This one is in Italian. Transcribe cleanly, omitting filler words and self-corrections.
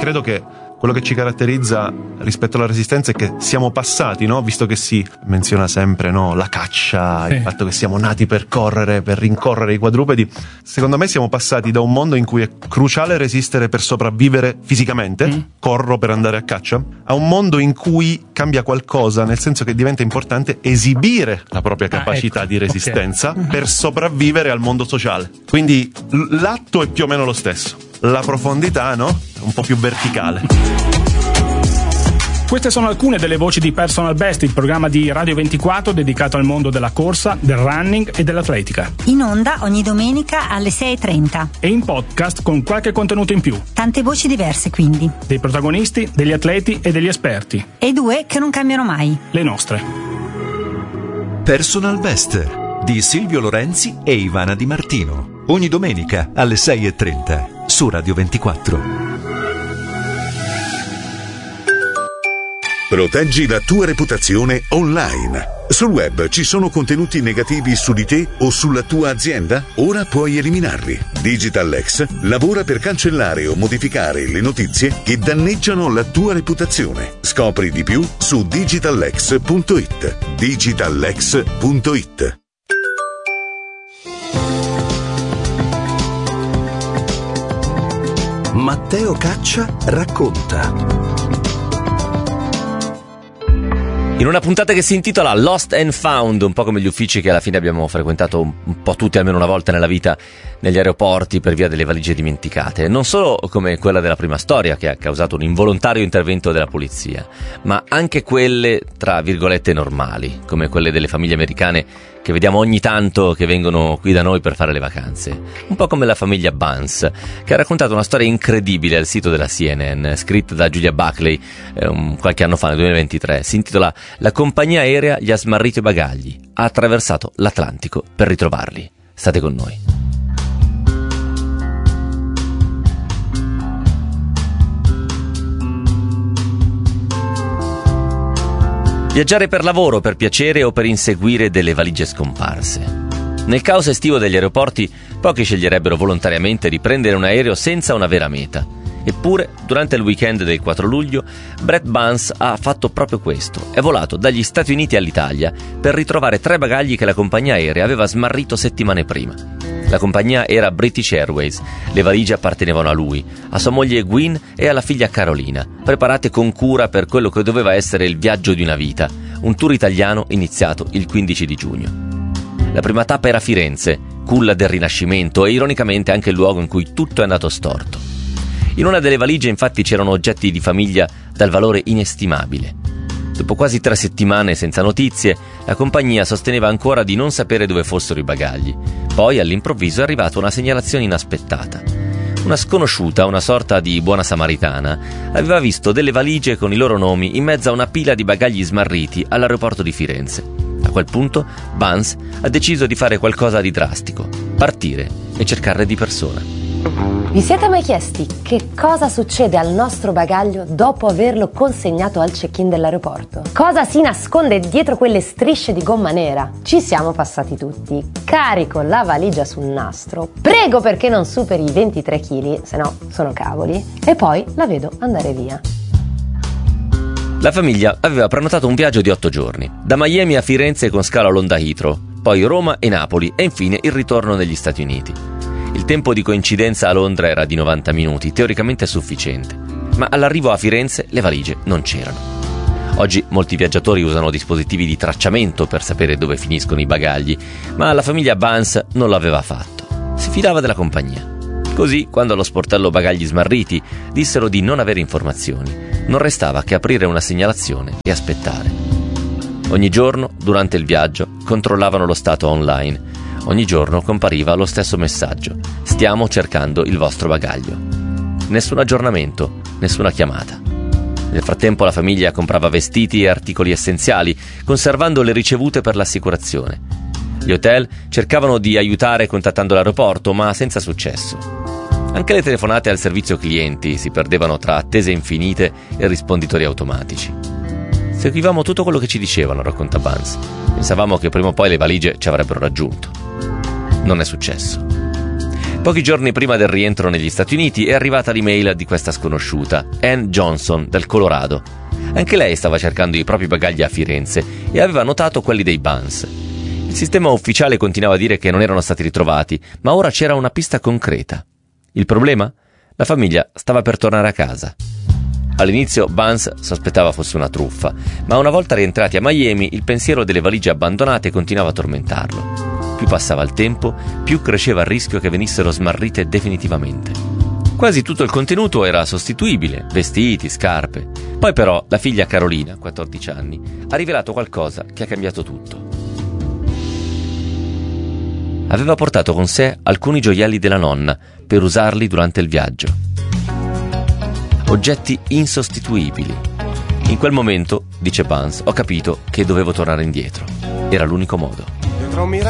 credo che quello che ci caratterizza rispetto alla Resistenza è che siamo passati, no? Visto che si menziona sempre, no? La caccia, il fatto che siamo nati per correre, per rincorrere i quadrupedi. Secondo me siamo passati da un mondo in cui è cruciale resistere per sopravvivere fisicamente, corro per andare a caccia, a un mondo in cui cambia qualcosa, nel senso che diventa importante esibire la propria capacità di resistenza per sopravvivere al mondo sociale. Quindi l'atto è più o meno lo stesso. La profondità, no? Un po' più verticale. Queste sono alcune delle voci di Personal Best, il programma di Radio 24 dedicato al mondo della corsa, del running e dell'atletica. In onda ogni domenica alle 6:30. E in podcast con qualche contenuto in più. Tante voci diverse quindi. Dei protagonisti, degli atleti e degli esperti. E due che non cambiano mai. Le nostre. Personal Best di Silvio Lorenzi e Ivana Di Martino. Ogni domenica alle 6:30 su Radio 24. Proteggi la tua reputazione online. Sul web ci sono contenuti negativi su di te o sulla tua azienda? Ora puoi eliminarli. DigitalX lavora per cancellare o modificare le notizie che danneggiano la tua reputazione. Scopri di più su digitalx.it. digitalx.it. Matteo Caccia racconta. In una puntata che si intitola Lost and Found, un po' come gli uffici che alla fine abbiamo frequentato un po' tutti almeno una volta nella vita negli aeroporti per via delle valigie dimenticate, non solo come quella della prima storia che ha causato un involontario intervento della polizia, ma anche quelle tra virgolette normali, come quelle delle famiglie americane che vediamo ogni tanto che vengono qui da noi per fare le vacanze, un po' come la famiglia Bunce, che ha raccontato una storia incredibile al sito della CNN, scritta da Julia Buckley qualche anno fa, nel 2023. Si intitola "La compagnia aerea gli ha smarrito i bagagli, ha attraversato l'Atlantico per ritrovarli". State con noi. Viaggiare per lavoro, per piacere o per inseguire delle valigie scomparse. Nel caos estivo degli aeroporti, pochi sceglierebbero volontariamente di prendere un aereo senza una vera meta. Eppure, durante il weekend del 4 luglio, Brett Bunce ha fatto proprio questo. È volato dagli Stati Uniti all'Italia per ritrovare 3 bagagli che la compagnia aerea aveva smarrito settimane prima. La compagnia era British Airways, le valigie appartenevano a lui, a sua moglie Gwyn e alla figlia Carolina, preparate con cura per quello che doveva essere il viaggio di una vita, un tour italiano iniziato il 15 di giugno. La prima tappa era Firenze, culla del Rinascimento e ironicamente anche il luogo in cui tutto è andato storto. In una delle valigie infatti c'erano oggetti di famiglia dal valore inestimabile. Dopo quasi 3 settimane senza notizie, la compagnia sosteneva ancora di non sapere dove fossero i bagagli. Poi all'improvviso è arrivata una segnalazione inaspettata. Una sconosciuta, una sorta di buona samaritana, aveva visto delle valigie con i loro nomi in mezzo a una pila di bagagli smarriti all'aeroporto di Firenze. A quel punto Bunce ha deciso di fare qualcosa di drastico, partire e cercarle di persona. Vi siete mai chiesti che cosa succede al nostro bagaglio dopo averlo consegnato al check-in dell'aeroporto? Cosa si nasconde dietro quelle strisce di gomma nera? Ci siamo passati tutti. Carico la valigia sul nastro, prego perché non superi i 23 kg, se no sono cavoli, e poi la vedo andare via. La famiglia aveva prenotato un viaggio di 8 giorni, da Miami a Firenze con scalo a Londra Heathrow, poi Roma e Napoli e infine il ritorno negli Stati Uniti. Il tempo di coincidenza a Londra era di 90 minuti, teoricamente sufficiente, ma all'arrivo a Firenze le valigie non c'erano. Oggi molti viaggiatori usano dispositivi di tracciamento per sapere dove finiscono i bagagli, ma la famiglia Bunce non l'aveva fatto. Si fidava della compagnia. Così, quando allo sportello bagagli smarriti dissero di non avere informazioni, non restava che aprire una segnalazione e aspettare. Ogni giorno, durante il viaggio, controllavano lo stato online. Ogni giorno compariva lo stesso messaggio: stiamo cercando il vostro bagaglio. Nessun aggiornamento, nessuna chiamata. Nel frattempo la famiglia comprava vestiti e articoli essenziali, conservando le ricevute per l'assicurazione. Gli hotel cercavano di aiutare contattando l'aeroporto, ma senza successo. Anche le telefonate al servizio clienti si perdevano tra attese infinite e risponditori automatici. Seguivamo tutto quello che ci dicevano, racconta Bunce. Pensavamo che prima o poi le valigie ci avrebbero raggiunto. Non è successo. Pochi giorni prima del rientro negli Stati Uniti è arrivata l'email di questa sconosciuta, Ann Johnson, del Colorado. Anche lei stava cercando i propri bagagli a Firenze e aveva notato quelli dei Bunce. Il sistema ufficiale continuava a dire che non erano stati ritrovati, ma ora c'era una pista concreta. Il problema? La famiglia stava per tornare a casa. All'inizio Bunce sospettava fosse una truffa, ma una volta rientrati a Miami il pensiero delle valigie abbandonate continuava a tormentarlo. Più passava il tempo, più cresceva il rischio che venissero smarrite definitivamente. Quasi tutto il contenuto era sostituibile, vestiti, scarpe. Poi però la figlia Carolina, 14 anni, ha rivelato qualcosa che ha cambiato tutto. Aveva portato con sé alcuni gioielli della nonna per usarli durante il viaggio. Oggetti insostituibili. In quel momento, dice Bunce, ho capito che dovevo tornare indietro. Era l'unico modo.